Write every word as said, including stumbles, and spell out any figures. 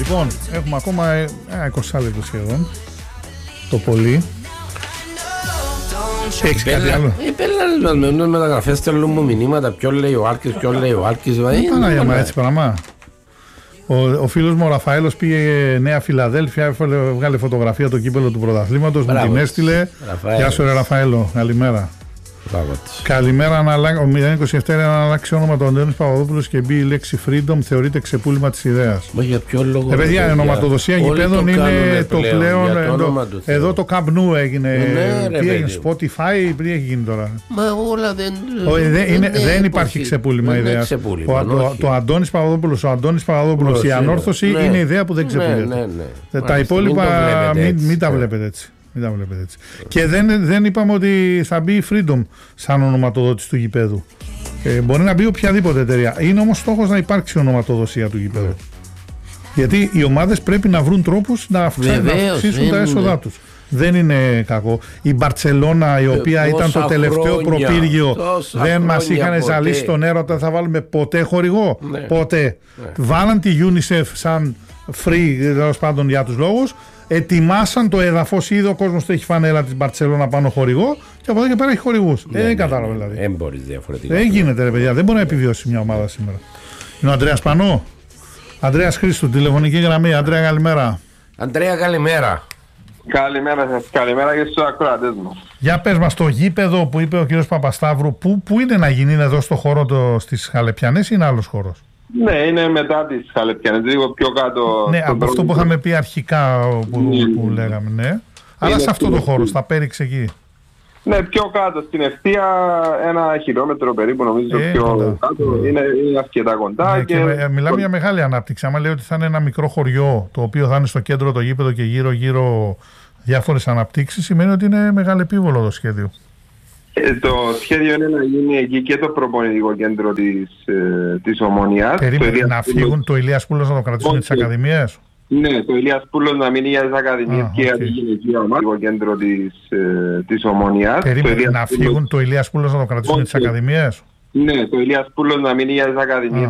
Λοιπόν, έχουμε ακόμα ένα είκοσι λεπτό σχεδόν. Το πολύ. Έχεις κάτι άλλο? Οι πέλαρες με μεταγραφές στέλνουν μου μηνύματα. Ποιον λέει ο Άλκης, ποιον λέει ο Άλκης. Παναγία μα, έτσι πράγμα. Ο, ο φίλος μου ο Ραφαέλος πήγε Νέα Φιλαδέλφια, βγάλε φωτογραφία το κύπελλο του πρωταθλήματος, μου την έστειλε. Γεια σου ρε Ραφαέλο, καλημέρα. Καλημέρα, ο μηδέν είκοσι επτά να αλλάξει όνομα του Αντώνης Παπαδόπουλος και μπει η λέξη freedom, θεωρείται ξεπούλημα της ιδέας. Μα για ποιο λόγο? Ε, παιδιά, η ονοματοδοσία γηπέδων είναι το πλέον. Εδώ, εδώ το Camp Nou έγινε. Ναι, τι έγινε, Spotify, τι έχει γίνει τώρα? Μα όλα δεν. Ο, δεν, είναι, δεν, δεν υπάρχει ξεπούλημα ιδέας. Το Αντώνης Παπαδόπουλος, ο Αντώνης Παπαδόπουλος, η ανόρθωση ναι. είναι ιδέα που δεν ξεπούλεται. Ναι, ναι, ναι. Τα υπόλοιπα μην, μην τα βλέπετε έτσι. Μην τα βλέπετε έτσι. Mm. Και δεν, δεν είπαμε ότι θα μπει η Freedom σαν ονοματοδότης του γηπέδου. Ε, μπορεί να μπει οποιαδήποτε εταιρεία. Είναι όμως στόχος να υπάρξει ονοματοδοσία του γηπέδου. Mm. Γιατί οι ομάδες πρέπει να βρουν τρόπους να, αυξά, να αυξήσουν τα έσοδά τους. Δεν είναι κακό. Η Μπαρτσελώνα, η οποία ε, ήταν το τελευταίο χρόνια, προπύργιο, δεν μας είχαν ζαλίσει τον έρωτα, θα βάλουμε ποτέ χορηγό. Ναι. Ποτέ. Ναι. Βάλαν τη UNICEF σαν free, τέλος πάντων για τους λόγους. Ετοιμάσαν το έδαφος, είδε ο κόσμος το έχει φανέλα της Μπαρτσελώνα πάνω χορηγό και από εδώ και πέρα έχει χορηγούς. Ναι, ε, δεν ναι, κατάλαβα ναι, δηλαδή. Δεν μπορεί διαφορετικά. Δεν γίνεται ρε παιδιά, δεν μπορεί να επιβιώσει μια ομάδα σήμερα. Είναι ο Ανδρέας Πανώ. Ανδρέας Χρήστου, τηλεφωνική γραμμή. Ανδρέα, καλημέρα. Ανδρέα, καλημέρα. Καλημέρα σας, καλημέρα και στους ακροατές μου. Για πες μας, το γήπεδο που είπε ο κ. Παπασταύρου, πού, πού είναι να γίνει, είναι εδώ στο χώρο το, στις Χαλεπιανές ή είναι άλλος χώρος? Ναι, είναι μετά τις Χαλεπιανές, λίγο πιο κάτω. Ναι, από αυτό που είχαμε πει αρχικά που, ναι. που λέγαμε, ναι. Είναι αλλά σε αυτό το χώρο, στα Πέριξ εκεί. Ναι, πιο κάτω, στην ευθεία ένα χιλιόμετρο περίπου νομίζω ε, πιο κοντά. Κάτω, είναι, είναι αρκετά κοντά. Ναι, και... Και μιλάμε για μεγάλη ανάπτυξη. Άμα λέει ότι θα είναι ένα μικρό χωριό το οποίο θα είναι στο κέντρο το γήπεδο και γύρω γύρω διάφορες αναπτύξεις, σημαίνει ότι είναι μεγαλεπίβολο το σχέδιο. Ε, το σχέδιο είναι να γίνει εκεί και το προπονητικό κέντρο της, ε, της Ομονίας. Περίμενε να φύγουν το Ηλίας Πούλος να το κρατήσουν για τις ακαδημίες. Ναι, το Ηλίας Πούλος να μείνει για τις ακαδημίες ah, και για okay. τη γυναικεία ομάδα, το κέντρο της, ε, της Ομονίας. Περίμενε να φύγουν το Ηλίας Πούλος να το κρατήσουν για τις ακαδημίες. Ναι, το Ηλίας Πούλος να μείνει για τις ακαδημίες.